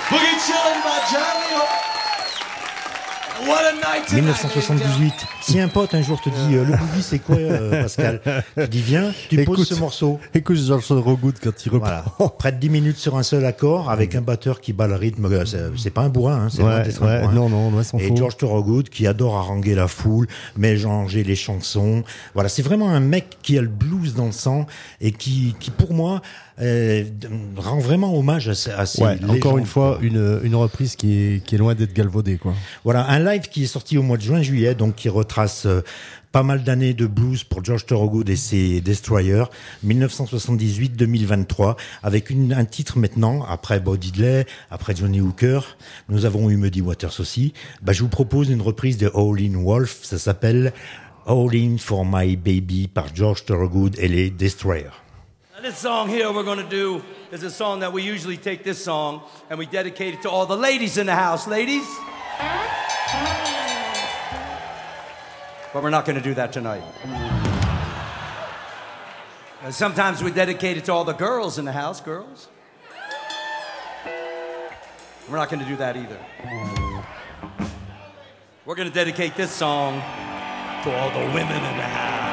Boogie Chillin' by Johnny. What a night tonight, 1978. Si un pote un jour te dit le boogie c'est quoi Pascal, tu dis viens, tu poses ce morceau. Écoute George Thorogood quand il reprend. Voilà. Près de 10 minutes sur un seul accord avec un batteur qui bat le rythme. C'est pas un bourrin, hein, c'est loin d'être un bourrin. Non, s'en Et fout. George Thorogood qui adore haranguer la foule, mélanger les chansons. Voilà, c'est vraiment un mec qui a le blues dans le sang et qui pour moi rend vraiment hommage à ces légendes. Encore une fois, une reprise qui est loin d'être galvaudée, quoi. Voilà, un live qui est sorti au mois de juin-juillet, donc qui retrace pas mal d'années de blues pour George Thorogood et ses Destroyers, 1978-2023, avec un titre maintenant, après Bo Diddley, après Johnny Hooker, nous avons eu Muddy Waters aussi. Je vous propose une reprise de Howlin' Wolf, ça s'appelle Howlin' for My Baby par George Thorogood et les Destroyers. This song here we're going to do is a song that we usually take this song and we dedicate it to all the ladies in the house. Ladies? But we're not going to do that tonight. And sometimes we dedicate it to all the girls in the house. Girls? We're not going to do that either. We're going to dedicate this song to all the women in the house.